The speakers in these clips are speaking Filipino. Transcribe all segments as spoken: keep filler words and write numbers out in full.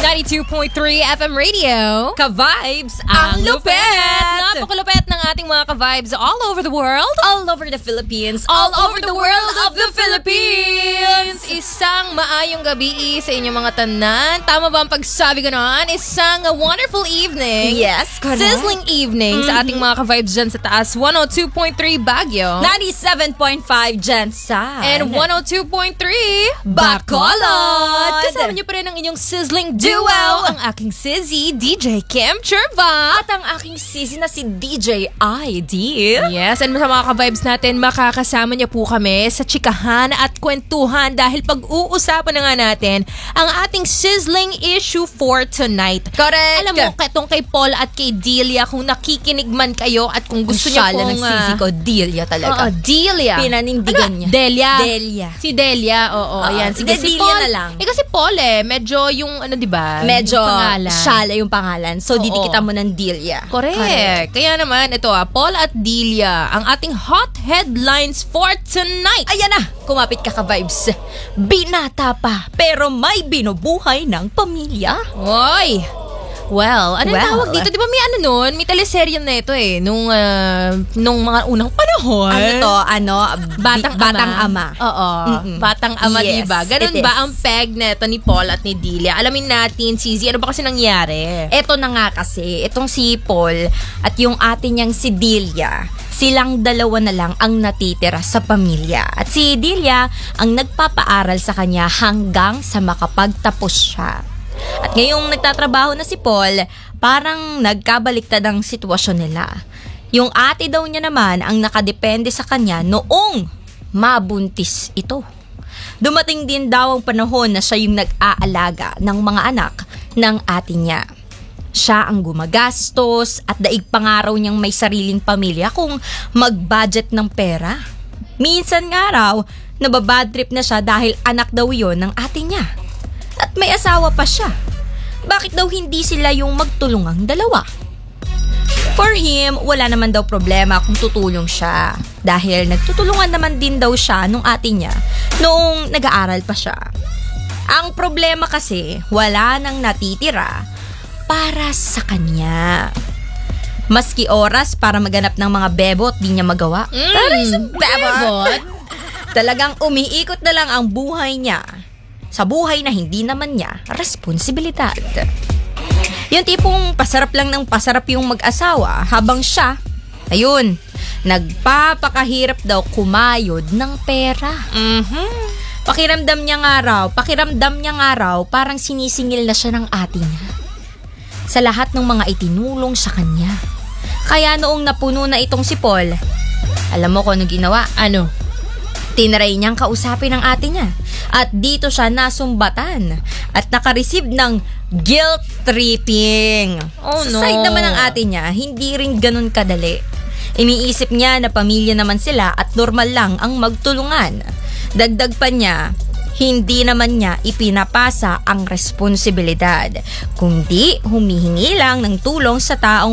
ninety-two point three F M Radio. Ka-vibes, Ang ang lupet! lupet! Napakalupet ng ating mga ka-vibes all over the world. All over the Philippines, All over the world of the Philippines! Isang maayong gabi sa inyong mga tanan. Tama ba ang pagsabi ko noon? Isang wonderful evening. Yes, correct. Sizzling evening sa ating mga ka-vibes dyan sa taas. one oh two point three Baguio. ninety-seven point five Jensen. And one oh two point three Bacolod. Kasama niyo pa rin ang inyong sizzling duo, ang aking Sizzy, D J Kim Churva. At ang aking sisi na si D J I D. Yes, and sa mga ka-vibes natin, makakasama niya po kami sa chikahan at kwentuhan dahil pag-uusapan na nga natin ang ating sizzling issue for tonight. Correct. Alam mo, ketong kay Paul at kay Delia, kung nakikinig man kayo at kung gusto niyo Shala pong... ng sisi ko, Delia Oo, talaga. Delia. Pinanindigan Ano? niya. Delia. Delia. Si Delia, oo. Oo. Yan. Sige, Hindi, si Delia Paul. na lang. Eh kasi Paul eh, medyo yung ano, di ba? Medyo Yung pangalan. shala yung pangalan. So, Oo. didikitan mo ng Delia. Correct. Kaya naman, ito ah, Paul at Delia, ang ating hot headlines for tonight. Ayan na, kumapit ka ka-vibes. Binata pa, pero may binubuhay ng pamilya. Oy! Well, anong Well. tawag dito? Di ba may ano nun? May teleserye na ito eh. Nung, ah, nung mga unang panahon. Ano to? Ano? Batang, Bi- batang ama. Oo. Mm-mm. Batang ama, Yes, diba? Ganun it ba is. ang peg neto ni Paul at ni Delia? Alamin natin, Sizzy, ano ba kasi nangyari? Eto na nga kasi, itong si Paul at yung ate niyang si Delia, silang dalawa na lang ang natitira sa pamilya. At si Delia ang nagpapaaral sa kanya hanggang sa makapagtapos siya. At ngayong nagtatrabaho na si Paul, parang nagkabaliktad ang sitwasyon nila. Yung ate daw niya naman ang nakadepende sa kanya noong mabuntis ito. Dumating din daw ang panahon na siya yung nag-aalaga ng mga anak ng ate niya. Siya ang gumagastos at daig pangaraw niyang may sariling pamilya kung mag-budget ng pera. Minsan nga raw, nababad trip na siya dahil anak daw yon ng ate niya. At may asawa pa siya. Bakit daw hindi sila yung magtulungang dalawa? For him, wala naman daw problema kung tutulong siya. Dahil nagtutulungan naman din daw siya nung ate niya noong nag-aaral pa siya. Ang problema kasi, wala nang natitira para sa kanya. Maski oras para maganap ng mga bebot, di niya magawa. Mm, Taray sa bebot! bebot? Talagang umiikot na lang ang buhay niya sa buhay na hindi naman niya responsibilidad. Yung tipong pasarap lang ng pasarap yung mag-asawa habang siya, ayun, nagpapakahirap daw kumayod ng pera. Mhm. Pakiramdam niya nga raw, pakiramdam niya nga raw, parang sinisingil na siya ng ate niya sa lahat ng mga itinulong sa kanya. Kaya noong napuno na itong si Paul, alam mo kung ano ginawa? Ano? Tinry niyang kausapin ng ate niya. At dito siya nasumbatan at nakareceive ng guilt tripping. Oh, Sa no. side naman ng ate niya, hindi rin ganun kadali. Iniisip niya na pamilya naman sila at normal lang ang magtulungan. Dagdag pa niya, hindi naman niya ipinapasa ang responsibilidad, kundi humihingi lang ng tulong sa taong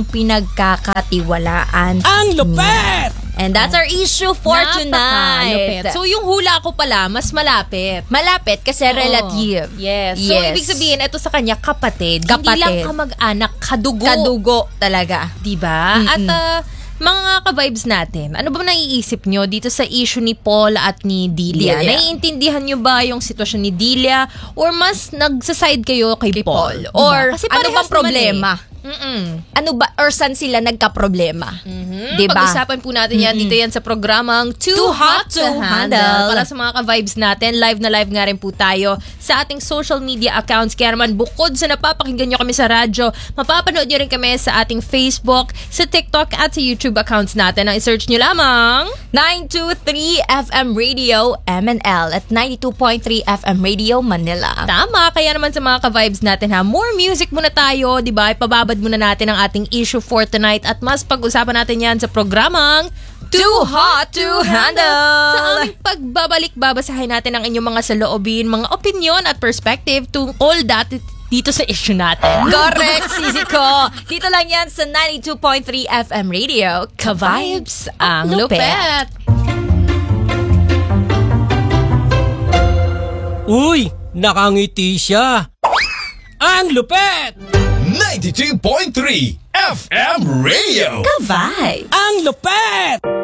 pinagkakatiwalaan. Ang lupet! And that's our issue for tonight. Napakalupit. So yung hula ko pala, mas malapit. Malapit kasi Oo. relative. Yes. So, Yes. ibig sabihin, ito sa kanya, kapatid. Hindi Kapatid. lang kamag-anak, kadugo. Kadugo talaga. Diba? Mm-mm. At uh, mga ka-vibes natin, ano ba naiisip nyo dito sa issue ni Paul at ni Delia? Delia. Naiintindihan nyo ba yung sitwasyon ni Delia? Or mas nagsaside kayo kay, Kay Paul? Paul. Or Kasi ano parehas bang problema? naman eh. Mm-mm. Ano ba, or saan sila nagka-problema? Mm-hmm. Diba? Pag-usapan po natin yan, dito yan sa programang Too, Too Hot Hot to to Handle. Handle. Para sa mga ka-vibes natin, live na live nga rin po tayo sa ating social media accounts. Kaya naman, bukod sa napapakinggan nyo kami sa radyo, mapapanood nyo rin kami sa ating Facebook, sa TikTok at sa YouTube accounts natin. Ang i-search nyo lamang nine two three F M Radio M N L at ninety-two point three F M Radio Manila. tama. Kaya naman sa mga ka-vibes natin ha, more music muna tayo, di ba? Ipababad muna natin ang ating issue for tonight at mas pag-usapan natin yan sa programang Too Hot to Handle. Sa aming pagbabalik, babasahin natin ang inyong mga saloobin, mga opinion at perspective tungkol dati dito sa issue natin. Correct, sisi ko. Dito lang yan sa ninety-two point three F M Radio. Ka-vibes ang lupet. Uy, nakangiti siya. Ang lupet! ninety-two point three F M Radio. Ka-vibe! Ang lupet!